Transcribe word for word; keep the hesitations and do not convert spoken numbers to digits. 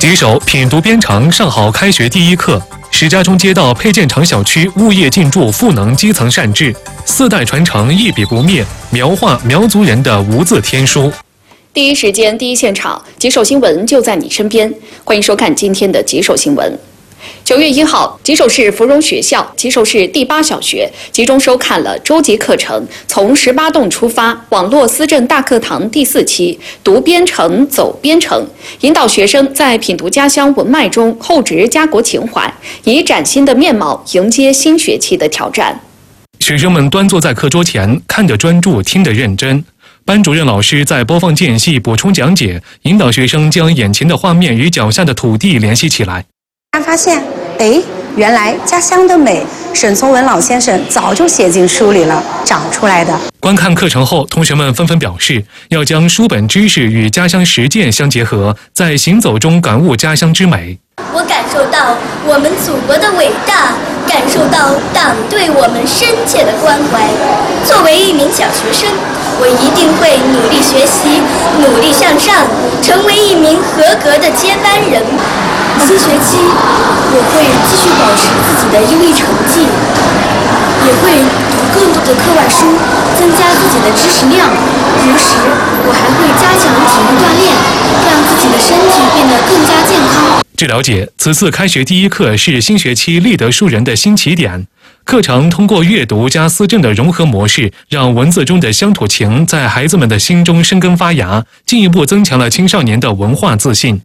吉首品读编程上好开学第一课，石家庄街道配件厂小区物业进驻赋能基层善治，四代传承一笔不灭，描画苗族人的无字天书。 第一时间，第一现场，吉首新闻就在你身边。欢迎收看今天的吉首新闻。九月一号，吉首市芙蓉学校、吉首市第八小学集中收看了周级课程《从十八洞出发》网络思政大课堂第四期“读编程，走编程”，引导学生在品读家乡文脉中厚植家国情怀，以崭新的面貌迎接新学期的挑战。 学生们端坐在课桌前，看得专注，听得认真。班主任老师在播放间隙补充讲解，引导学生将眼前的画面与脚下的土地联系起来。 他发现，哎，原来家乡的美，沈从文老先生早就写进书里了，找出来的。 观看课程后，同学们纷纷表示，要将书本知识与家乡实践相结合，在行走中感悟家乡之美。 我感受到我们祖国的伟大，感受到党对我们深切的关怀。作为一名小学生，我一定会努力学习，努力向上，成为一名合格的接班人。新学期，我会继续保持自己的优异成绩，也会读更多的课外书，增加自己的知识量。同时，我还会加强体育锻炼，让自己的身体变得更加健康。 据了解，此次开学第一课是新学期立德树人的新起点。课程通过阅读加思政的融合模式，让文字中的乡土情在孩子们的心中生根发芽，进一步增强了青少年的文化自信。